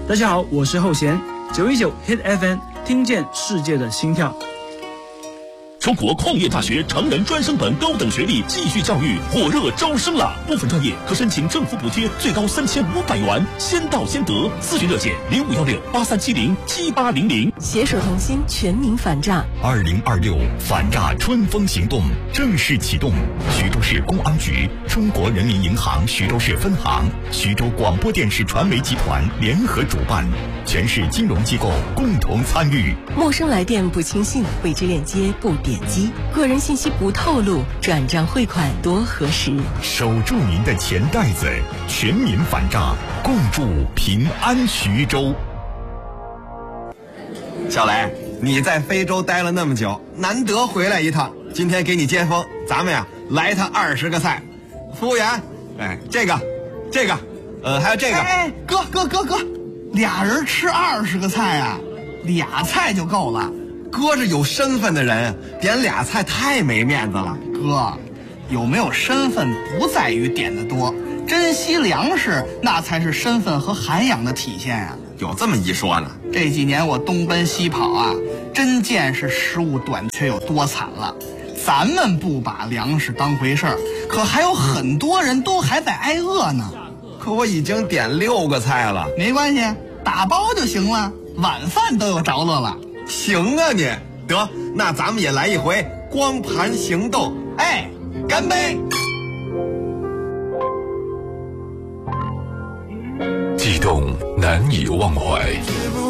大家好，我是后弦，919 Hit FM， 听见世界的心跳。 中国矿业大学成人专升本高等学历继续教育火热招生了，部分专业可申请政府补贴，最高3500元，先到先得。咨询热线051683707800。 携手同心，全民反诈。 2026反诈春风行动正式启动，徐州市公安局、中国人民银行徐州市分行、徐州广播电视传媒集团联合主办，全市金融机构共同参与。 陌生来电不轻信，未知链接不点击，个人信息不透露，转账汇款多核实。 守住您的钱袋子，全民反诈，共筑平安徐州。 小雷，你在非洲待了那么久，难得回来一趟，今天给你接风，咱们呀来他20个菜。服务员，这个，还有这个。 哥，俩人吃20个菜啊，俩菜就够了。 哥是有身份的人，点俩菜太没面子了。 哥，有没有身份不在于点的多，珍惜粮食那才是身份和涵养的体现啊。 有这么一说呢？ 这几年我东奔西跑啊，真见识食物短缺有多惨了。咱们不把粮食当回事儿，可还有很多人都还在挨饿呢。 可我已经点6个菜了。 没关系，打包就行了，晚饭都有着落了。 行啊你，得，那咱们也来一回光盘行动。干杯！ 悸动难以忘怀，